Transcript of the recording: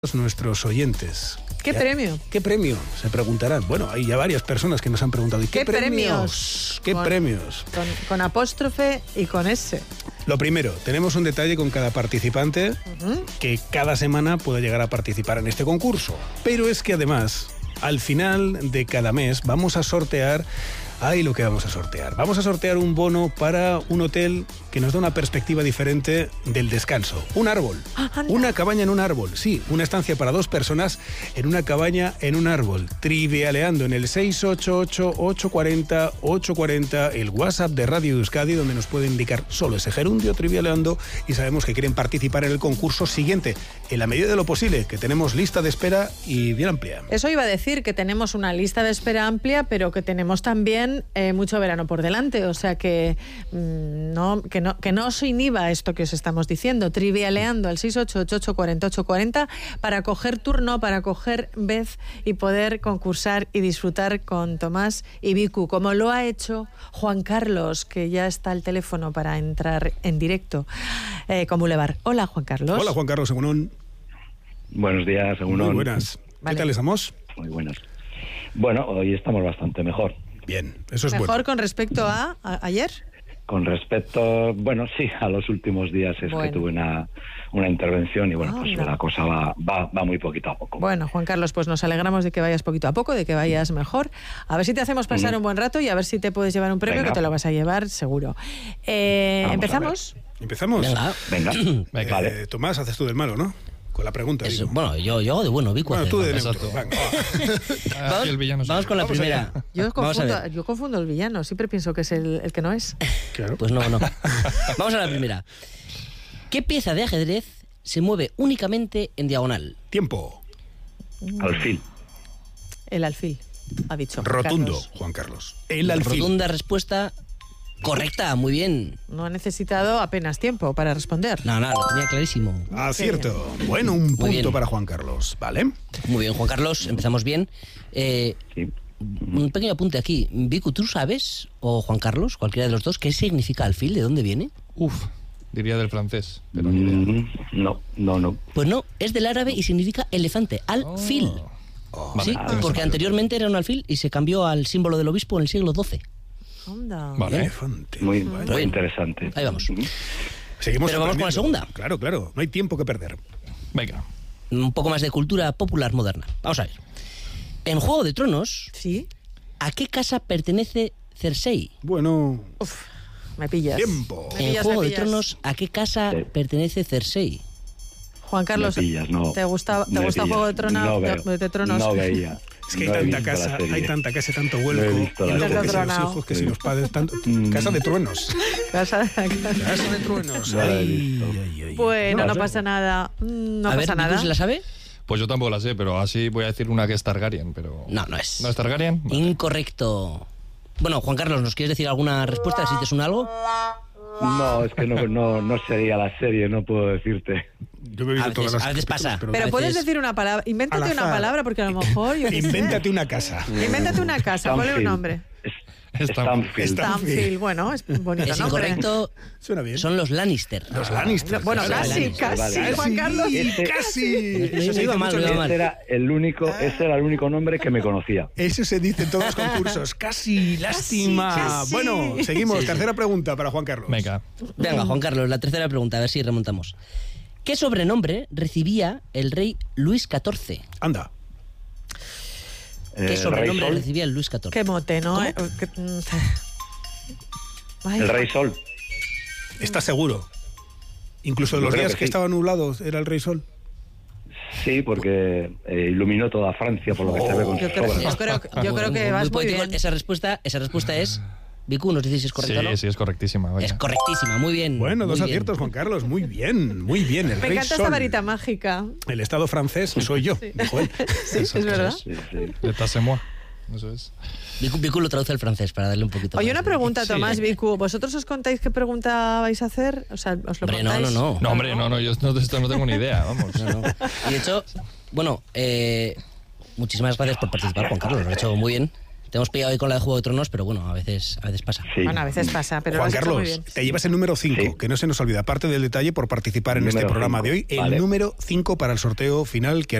Nuestros oyentes. ¿Qué premio? ¿Qué premio? Se preguntarán. Bueno, hay ya varias personas que nos han preguntado. ¿Y qué premios? ¿Qué premios? Con apóstrofe y con S. Lo primero, tenemos un detalle con cada participante que cada semana puede llegar a participar en este concurso. Pero es que además, al final de cada mes, vamos a sortear... ¡Ay, lo que vamos a sortear! Vamos a sortear un bono para un hotel que nos da una perspectiva diferente del descanso. Un árbol. Una cabaña en un árbol. Sí, una estancia para 2 personas en una cabaña en un árbol. Trivialeando en el 688-840-840, el WhatsApp de Radio Euskadi, donde nos puede indicar solo ese gerundio, trivialeando, y sabemos que quieren participar en el concurso siguiente, en la medida de lo posible, que tenemos lista de espera y bien amplia. Eso iba a decir, que tenemos una lista de espera amplia, pero que tenemos también mucho verano por delante, o sea que no os inhiba esto que os estamos diciendo, trivialeando al 688-840-840 para coger turno, para coger vez y poder concursar y disfrutar con Tomás y Vicu, como lo ha hecho Juan Carlos, que ya está al teléfono para entrar en directo con Boulevard. Hola, Juan Carlos. Hola, Juan Carlos, Egunon. Buenos días, Egunon. Muy buenas. Vale. ¿Qué tal estamos? Muy buenas. Bueno, hoy estamos bastante mejor. Bien, eso es ¿Mejor bueno. con respecto a ayer? Con respecto, bueno, sí, a los últimos días es que tuve una intervención y bueno, pues la cosa va muy poquito a poco. Bueno, Juan Carlos, pues nos alegramos de que vayas poquito a poco, de que vayas mejor. A ver si te hacemos pasar un buen rato y a ver si te puedes llevar un premio. Venga. Que te lo vas a llevar seguro. ¿Empezamos? ¿Empezamos? Venga. Vale. Tomás, haces tú del malo, ¿no? Con la pregunta. Eso, bueno, yo hago de bueno, Vicu. Bueno, tú de neutro. Vamos con la primera. Yo confundo el villano, siempre pienso que es el que no es. Claro. Pues no. Vamos a la primera. ¿Qué pieza de ajedrez se mueve únicamente en diagonal? Tiempo. Alfil. El alfil, ha dicho. Rotundo, Carlos. Juan Carlos. El alfil. Rotunda respuesta correcta, muy bien. No ha necesitado apenas tiempo para responder. No, lo tenía clarísimo. Acierto. Bueno, un punto para Juan Carlos, ¿vale? Muy bien, Juan Carlos, empezamos bien. Sí. Un pequeño apunte aquí. Vicu, ¿tú sabes, o Juan Carlos, cualquiera de los dos, qué significa alfil? ¿De dónde viene? Diría del francés, pero ni idea. No. Pues no, es del árabe y significa elefante, alfil. Sí, porque anteriormente era un alfil y se cambió al símbolo del obispo en el siglo XII. Onda. Vale. Elefante. Muy bien. interesante. Ahí vamos. Seguimos. Pero vamos con la segunda. Claro. No hay tiempo que perder. Venga. Un poco más de cultura popular moderna. Vamos a ver. En Juego de Tronos, ¿Sí? ¿a qué casa pertenece Cersei? Bueno. Me pillas. Tiempo. En Juego de Tronos, ¿a qué casa pertenece Cersei? Juan Carlos, Me pillas, no. ¿te gusta Juego de Tronos? No veía. Es que hay tanta casa, tanto vuelco. No he visto la y luego serie. que si los hijos, que si los padres, tanto. Casa de truenos. Casa Casa de truenos. No la he visto. Bueno, no pasa nada. No a ver, pasa nada. ¿Vicu se la sabe? Pues yo tampoco la sé, pero así voy a decir una que es Targaryen, pero... No es. ¿No es Targaryen? Vale. Incorrecto. Bueno, Juan Carlos, ¿nos quieres decir alguna respuesta? ¿Si te suena algo? No, es que no sería la serie, no puedo decirte. Yo me he visto todas las a veces pasa. pero Pero a puedes veces- decir una palabra. Invéntate Al azar. una palabra, porque a lo mejor. Yo qué sé. Invéntate una casa. Invéntate una casa, ponle un nombre. Stanfield. Stanfield, bueno, es bonito Es nombre. incorrecto. Suena bien. Son los Lannister. Los Lannister. Bueno, casi, Juan Carlos. Casi. No iba mal, no iba mal. Ese era el único nombre que me conocía. Eso se dice en todos los concursos. Casi, lástima. casi. Bueno, seguimos. Tercera pregunta para Juan Carlos. Venga. Venga, Juan Carlos, la tercera pregunta, a ver si remontamos. ¿Qué sobrenombre recibía el rey Luis XIV? Anda. ¿Qué sobrenombre Rey Sol. recibía el Luis XIV? Qué mote, ¿no? ¿Cómo? Ay, El Rey Sol. ¿Estás seguro? Incluso de Yo los creo días que que sí. estaban nublados, ¿era el Rey Sol? Sí, porque iluminó toda Francia, por lo que se ve con sus obras. yo creo que vas muy poético. bien. Esa respuesta es... Vicu, ¿nos dices si es correcto o no? Sí, es correctísima. Venga. Es correctísima, muy bien. Bueno, muy dos bien. aciertos, Juan Carlos. Muy bien. El Me Rey encanta Sol. esta varita mágica. El Estado francés soy yo, dijo él. Sí, es verdad. Sí. Tassez-moi. Eso es. Vicu lo traduce al francés para darle un poquito Oye, más una de- pregunta, Sí. Tomás, Vicu. ¿Vosotros os contáis qué pregunta vais a hacer? O sea, ¿os lo Hombre, contáis? no. No, hombre, no, yo de esto no tengo ni idea, vamos. No. Y de hecho, bueno, muchísimas gracias por participar, Juan Carlos, lo has hecho muy bien. Te hemos pillado ahí con la de Juego de Tronos, pero bueno, a veces pasa. Sí. Bueno, a veces pasa, pero Juan Carlos, te llevas el número 5, que no se nos olvida, aparte del detalle por participar en este programa de hoy, el número 5 para el sorteo final que